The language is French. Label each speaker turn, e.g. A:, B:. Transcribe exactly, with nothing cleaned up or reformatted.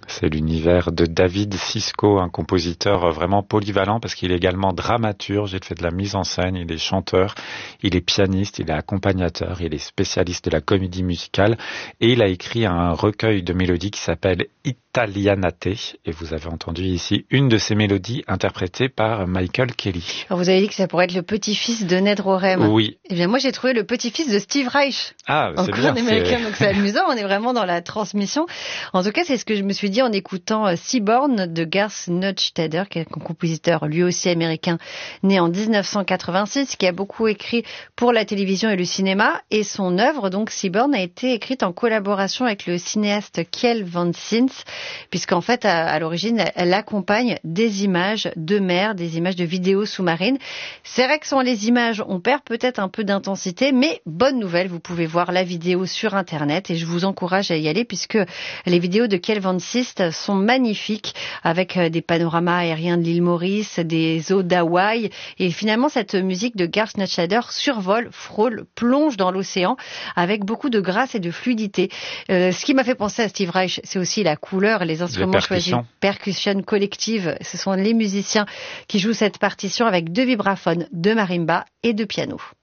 A: C'est l'univers de David Sisko, un compositeur vraiment polyvalent parce qu'il est également dramaturge, il fait de la mise en scène, il est chanteur, il est pianiste, il est accompagnateur, il est spécialiste de la comédie musicale et il a écrit un recueil de mélodies qui s'appelle Italianate et vous avez entendu ici une de ces mélodies interprétée par Michael Kelly.
B: Alors vous avez dit que ça pourrait être le petit-fils de Ned Rorem.
A: Oui.
B: Eh bien moi j'ai trouvé le petit-fils de Steve Reich.
A: Ah, c'est bien.
B: Encore un américain, donc c'est amusant, on est vraiment dans la transmission. En tout cas, c'est ce que je me suis dit en écoutant Seaborn de Garth Neustadter, qui est un compositeur lui aussi américain, né en dix-neuf cent quatre-vingt-six, qui a beaucoup écrit pour la télévision et le cinéma. Et son œuvre, donc Seaborn, a été écrite en collaboration avec le cinéaste Kjell van Sins, puisqu'en fait, à, à l'origine, elle accompagne des images de mer, des images de vidéos sous-marines. C'est vrai que sans les images, on perd peut-être un peu d'intensité, mais bonne nouvelle, vous pouvez voir la vidéo sur Internet et je vous encourage à y aller puisque les vidéos de Kjell van Sins sont magnifiques avec des panoramas aériens de l'île Maurice, des eaux d'Hawaï et finalement cette musique de Garth Neustadter survole, frôle, plonge dans l'océan avec beaucoup de grâce et de fluidité. Euh, ce qui m'a fait penser à Steve Reich, c'est aussi la couleur et les instruments les choisis. Percussion collective, ce sont les musiciens qui jouent cette partition avec deux vibraphones, deux marimbas et deux pianos.